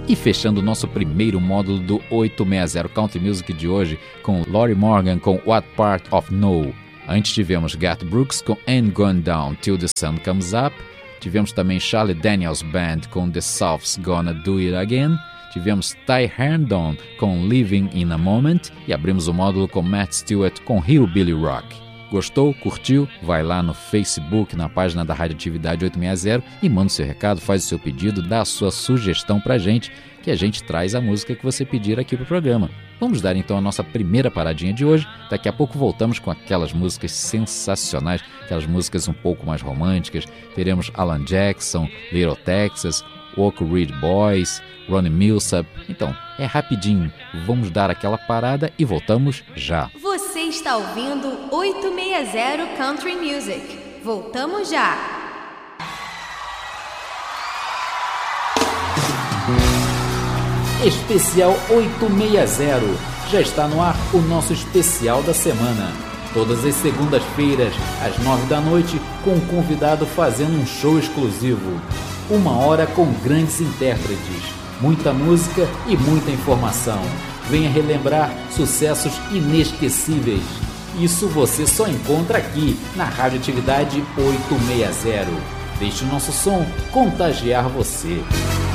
E fechando o nosso primeiro módulo do 860 Country Music de hoje com Lori Morgan com What Part of No. Antes tivemos Garth Brooks com Ain't Going Down Till the Sun Comes Up. Tivemos também Charlie Daniels Band com The South's Gonna Do It Again. Tivemos Ty Herndon com Living in a Moment. E abrimos o módulo com Matt Stewart com Hillbilly Rock. Gostou? Curtiu? Vai lá no Facebook, na página da Radioatividade 860 e manda o seu recado, faz o seu pedido, dá a sua sugestão pra gente, que a gente traz a música que você pedir aqui pro programa. Vamos dar então a nossa primeira paradinha de hoje. Daqui a pouco voltamos com aquelas músicas sensacionais, aquelas músicas um pouco mais românticas. Teremos Alan Jackson, Little Texas, Oak Ridge Boys, Ronnie Milsap. Então, é rapidinho. Vamos dar aquela parada e voltamos já. Você está ouvindo 860 Country Music. Voltamos já. Especial 860. Já está no ar o nosso especial da semana. Todas as segundas-feiras, às 9 da noite, com um convidado fazendo um show exclusivo. 1 hora com grandes intérpretes, muita música e muita informação. Venha relembrar sucessos inesquecíveis. Isso você só encontra aqui na Radioatividade 860. Deixe o nosso som contagiar você.